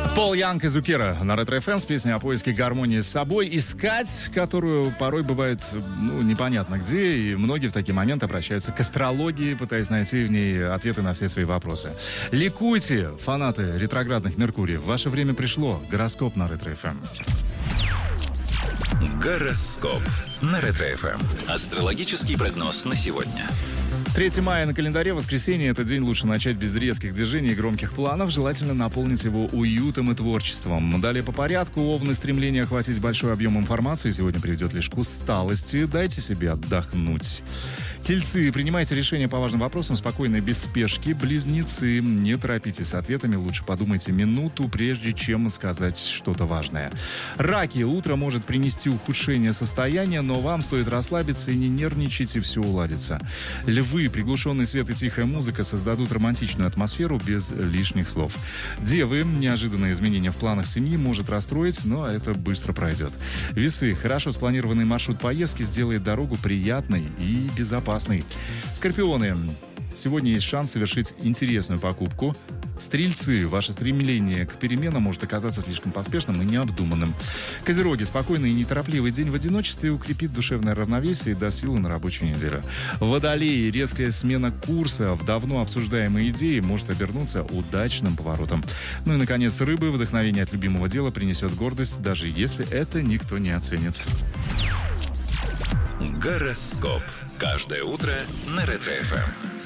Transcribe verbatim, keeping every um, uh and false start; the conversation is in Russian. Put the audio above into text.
Пол Янг и Зукера на Ретро-эф эм с песней о поиске гармонии с собой. Искать, которую порой бывает, ну, непонятно где, и многие в такие моменты обращаются к астрологии, пытаясь найти в ней ответы на все свои вопросы. Ликуйте, фанаты ретроградных Меркуриев. Ваше время пришло. Гороскоп на Ретро-эф эм. Гороскоп на Ретро-эф эм. Астрологический прогноз на сегодня. третьего мая на календаре, воскресенье. Этот день лучше начать без резких движений и громких планов. Желательно наполнить его уютом и творчеством. Далее по порядку. Овны, стремление охватить большой объем информации сегодня приведет лишь к усталости. Дайте себе отдохнуть. Тельцы, принимайте решения по важным вопросам спокойно и без спешки. Близнецы, не торопитесь с ответами. Лучше подумайте минуту, прежде чем сказать что-то важное. Раки, утро может принести ухудшение состояния, но вам стоит расслабиться и не нервничать, и все уладится. Львы, приглушенный свет и тихая музыка создадут романтичную атмосферу без лишних слов. Девы, неожиданное изменение в планах семьи может расстроить, но это быстро пройдет. Весы, хорошо спланированный маршрут поездки сделает дорогу приятной и безопасной. Скорпионы, сегодня есть шанс совершить интересную покупку. Стрельцы, ваше стремление к переменам может оказаться слишком поспешным и необдуманным. Козероги, спокойный и неторопливый день в одиночестве укрепит душевное равновесие и даст силы на рабочую неделю. Водолеи, резкая смена курса в давно обсуждаемые идеи может обернуться удачным поворотом. Ну и, наконец, рыбы, вдохновение от любимого дела принесет гордость, даже если это никто не оценит. Гороскоп. Каждое утро на Ретро-эф эм.